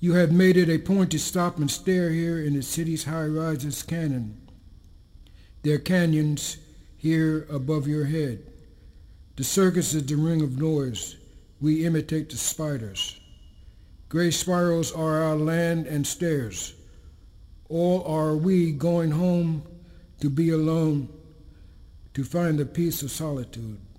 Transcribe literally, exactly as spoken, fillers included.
You have made it a point to stop and stare here in the city's high-rises canyon. There are canyons here above your head. The circus is the ring of noise. We imitate the spiders. Gray spirals are our land and stairs. All are we going home to be alone, to find the peace of solitude.